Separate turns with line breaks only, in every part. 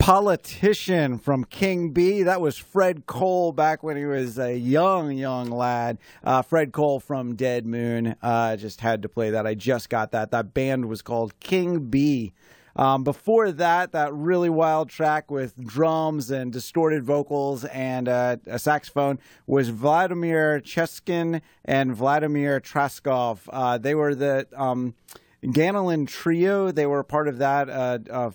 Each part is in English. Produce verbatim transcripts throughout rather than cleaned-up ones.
Politician from King Bee. That was Fred Cole back when he was a young, young lad. Uh, Fred Cole from Dead Moon. I uh, just had to play that. I just got that. That band was called King Bee. Um, before that, that really wild track with drums and distorted vocals and uh, a saxophone was Vladimir Cheskin and Vladimir Traskov. Uh, they were the um, Ganelin Trio. They were part of that uh, uh,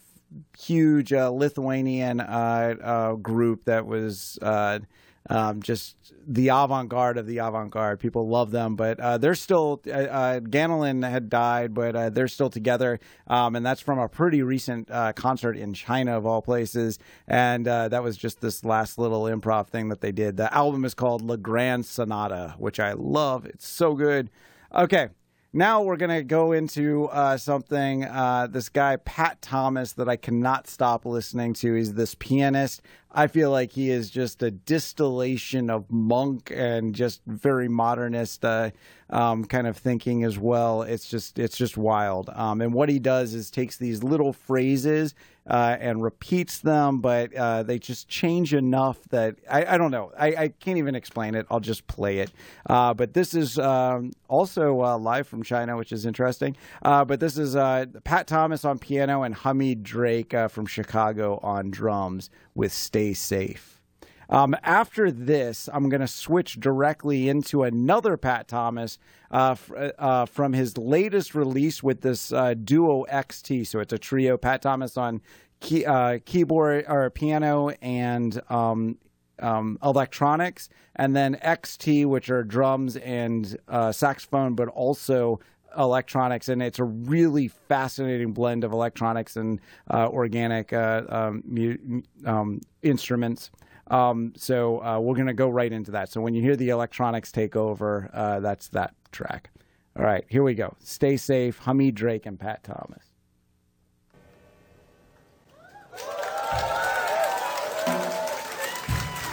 huge uh, Lithuanian uh, uh, group that was uh, um, just the avant-garde of the avant-garde. People love them, but uh, they're still, uh, uh, Ganelin had died, but uh, they're still together, um, and that's from a pretty recent uh, concert in China, of all places, and uh, that was just this last little improv thing that they did. The album is called La Grande Sonata, which I love. It's so good. Okay. Now we're going to go into uh, something, uh, this guy, Pat Thomas, that I cannot stop listening to. He's this pianist. I feel like he is just a distillation of monk and just very modernist uh, um, kind of thinking as well. It's just it's just wild. Um, and what he does is takes these little phrases uh, and repeats them, but uh, they just change enough that I, I don't know. I, I can't even explain it. I'll just play it. Uh, but this is um, also uh, live from China, which is interesting. Uh, but this is uh, Pat Thomas on piano and Hamid Drake uh, from Chicago on drums with Stay Safe. Um, after this, I'm going to switch directly into another Pat Thomas uh, f- uh, from his latest release with this uh, Duo X T. So it's a trio, Pat Thomas on key, uh, keyboard or piano and um, um, electronics, and then X T, which are drums and uh, saxophone, but also electronics, and it's a really fascinating blend of electronics and uh, organic uh, um, mu- um, instruments. Um, so uh, we're going to go right into that. So when you hear the electronics take over, uh, that's that track. All right, here we go. Stay Safe, Hamid Drake, and Pat Thomas.